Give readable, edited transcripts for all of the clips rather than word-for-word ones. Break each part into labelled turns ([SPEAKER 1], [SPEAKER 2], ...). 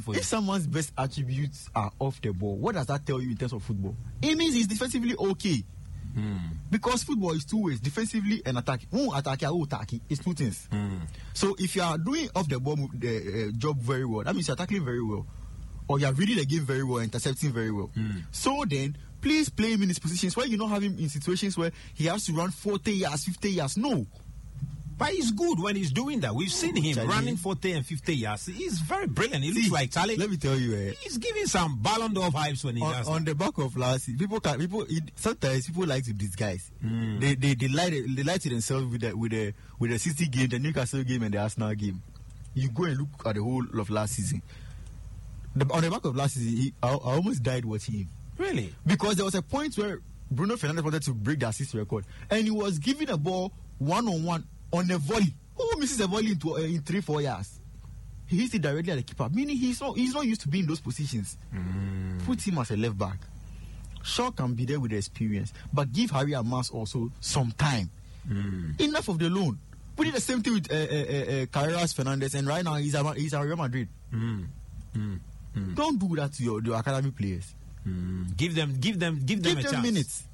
[SPEAKER 1] for him.
[SPEAKER 2] If someone's best attributes are off the ball, what does that tell you in terms of football? It means he's defensively okay. Because football is two ways, defensively and attacking. It's two things. So if you are doing off the ball job very well, that means you're tackling very well, or you are reading the game very well, intercepting very well. So then, please play him in his positions where you don't have him in situations where he has to run 40 yards, 50 yards. No.
[SPEAKER 1] But he's good when he's doing that. We've seen him running 40 and 50 yards. He's very brilliant. He looks like Charlie.
[SPEAKER 2] Let me tell you,
[SPEAKER 1] he's giving some Ballon d'Or vibes when he does
[SPEAKER 2] on the back of last season. Sometimes people like to disguise. They lie to themselves with the City game, the Newcastle game, and the Arsenal game. You go and look at the whole of last season. On the back of last season, I almost died watching him.
[SPEAKER 1] Really?
[SPEAKER 2] Because there was a point where Bruno Fernandes wanted to break the assist record, and he was giving a ball one-on-one on a volley. Who misses a volley in 3-4 yards? He hits it directly at the keeper, meaning he's not used to being in those positions. Put him as a left back. Shaw can be there with the experience, but give Harry Amas also some time. Enough of the loan. We did the same thing with Carreras Fernandes, and right now he's at Real Madrid. Don't do that to your academy players.
[SPEAKER 1] Give them a chance.
[SPEAKER 2] Minutes.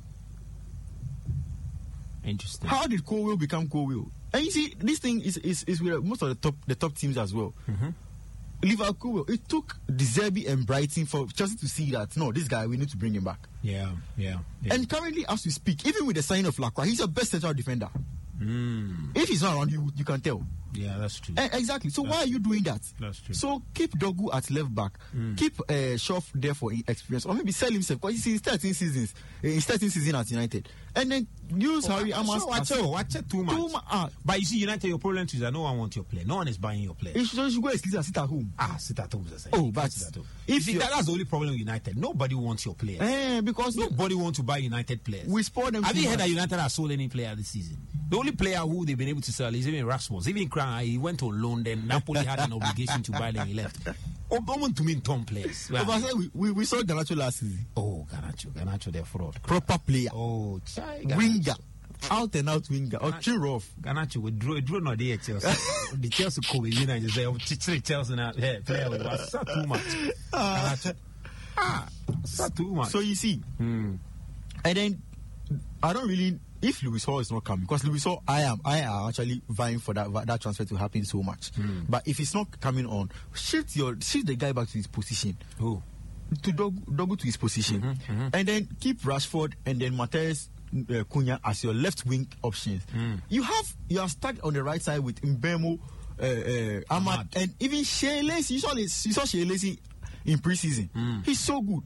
[SPEAKER 1] Interesting.
[SPEAKER 2] How did Colwill become Colwill? And you see, this thing is with most of the top teams as well. Liverpool, it took De Zerbi and Brighton for Chelsea to see that no, this guy, we need to bring him back.
[SPEAKER 1] Yeah.
[SPEAKER 2] And currently, as we speak, even with the signing of Lacroix, he's your best central defender. If he's not around, you can tell.
[SPEAKER 1] Yeah, that's true.
[SPEAKER 2] Exactly. So why are you doing that?
[SPEAKER 1] That's true.
[SPEAKER 2] So keep Dogu at left back. Keep Shaw there for experience, or maybe sell himself because he's 13 seasons. He's 13 seasons at United, and then use Harry Amas.
[SPEAKER 1] Watch too much. But you see, United, your problem is that no one wants your player. No one is buying your player.
[SPEAKER 2] You should go and sit at home.
[SPEAKER 1] Sit at home.
[SPEAKER 2] But
[SPEAKER 1] if that's the only problem with United. Nobody wants your players.
[SPEAKER 2] Because
[SPEAKER 1] nobody wants to buy United players.
[SPEAKER 2] We spoil them.
[SPEAKER 1] Have you heard that United has sold any player this season? The only player who they've been able to sell is even Rasmus. Even Kran, he went on loan. Then Napoli had an obligation to buy them. He left. Want to mean Tom players.
[SPEAKER 2] We saw Garnacho last season.
[SPEAKER 1] Oh, Garnacho, they're fraud.
[SPEAKER 2] Proper player.
[SPEAKER 1] Oh,
[SPEAKER 2] winger. Out and out winger. Or chill off.
[SPEAKER 1] Garnacho, we drew no day at Chelsea. The Chelsea coach, you know, just say, Chelsea now, player was so too much. Garnacho. So too much.
[SPEAKER 2] So you see, and then I don't really. If Luis Hall is not coming, because Luis Hall, I am actually vying for that transfer to happen so much. But if it's not coming on, shift the guy back to his position.
[SPEAKER 1] Who?
[SPEAKER 2] To Dogu to his position, and then keep Rashford and then Matheus Cunha as your left wing options. You are stuck on the right side with Mbeumo, Ahmad, and even Shea Lacy. You saw Shea Lacy in preseason. He's so good.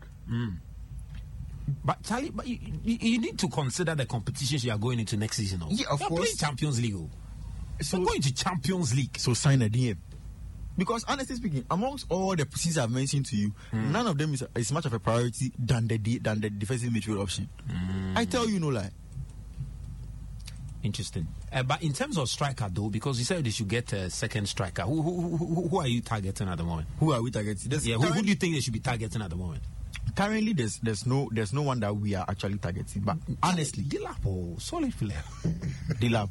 [SPEAKER 1] But Charlie, you need to consider the competitions you are going into next season.
[SPEAKER 2] Yeah, of course.
[SPEAKER 1] Playing Champions League. So you're going to Champions League.
[SPEAKER 2] So sign a DM. Because honestly speaking, amongst all the positions I've mentioned to you, none of them is much of a priority than the defensive midfield option. I tell you no lie.
[SPEAKER 1] Interesting. But in terms of striker though, because you said they should get a second striker, who are you targeting at the moment?
[SPEAKER 2] Who are we targeting?
[SPEAKER 1] Who do you think they should be targeting at the moment?
[SPEAKER 2] Currently, there's no one that we are actually targeting. But honestly,
[SPEAKER 1] Delap, solid player.
[SPEAKER 2] Delap.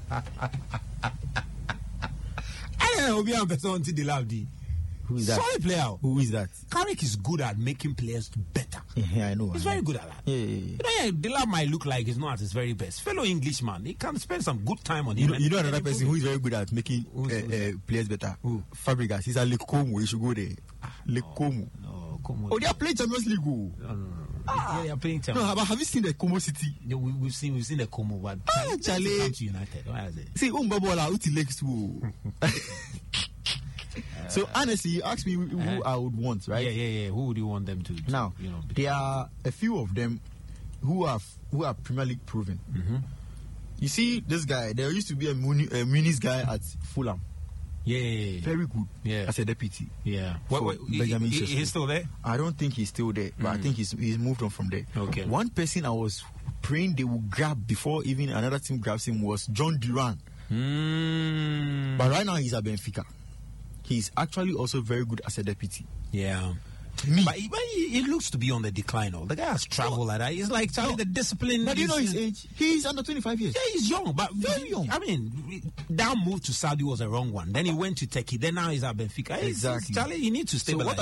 [SPEAKER 1] I don't know. We have person to Delap.
[SPEAKER 2] Who is that?
[SPEAKER 1] Solid player.
[SPEAKER 2] Who is that?
[SPEAKER 1] Carrick is good at making players better.
[SPEAKER 2] Yeah, I know.
[SPEAKER 1] He's very good at that.
[SPEAKER 2] Yeah.
[SPEAKER 1] Delap might look like he's not at his very bbest. Fellow Englishman, he can spend some good time on him.
[SPEAKER 2] You know another person who is very good at making players better?
[SPEAKER 1] Who?
[SPEAKER 2] Fabregas. He's at Lake Como. You should go there. Lake Como.
[SPEAKER 1] Como.
[SPEAKER 2] They are playing Champions League.
[SPEAKER 1] No. Yeah, they are playing Champions League.
[SPEAKER 2] No, but have you seen the Como City?
[SPEAKER 1] Yeah, we've seen the Como, but
[SPEAKER 2] Charlie.
[SPEAKER 1] Come to United. Why is it?
[SPEAKER 2] See, Umbabola, Uti Lakes too. So honestly, you ask me who I would want, right?
[SPEAKER 1] Yeah. Who would you want them to
[SPEAKER 2] now, there are a few of them who are Premier League proven. You see, this guy. There used to be a Muniz guy at Fulham.
[SPEAKER 1] Yeah.
[SPEAKER 2] Very good.
[SPEAKER 1] Yeah.
[SPEAKER 2] As a deputy.
[SPEAKER 1] Yeah.
[SPEAKER 2] He's
[SPEAKER 1] still there?
[SPEAKER 2] I don't think he's still there, but I think he's moved on from there.
[SPEAKER 1] Okay.
[SPEAKER 2] One person I was praying they would grab before even another team grabs him was John Duran. But right now he's at Benfica. He's actually also very good as a deputy.
[SPEAKER 1] Yeah. But he looks to be on the decline. The guy has traveled like that. He's like Charlie, the discipline.
[SPEAKER 2] But you know his age? He's under 25 years.
[SPEAKER 1] Yeah, he's young, but
[SPEAKER 2] very young.
[SPEAKER 1] I mean, that move to Saudi was a wrong one. Then he went to Turkey. Then now he's at Benfica.
[SPEAKER 2] Exactly.
[SPEAKER 1] Charlie, you need to stabilize.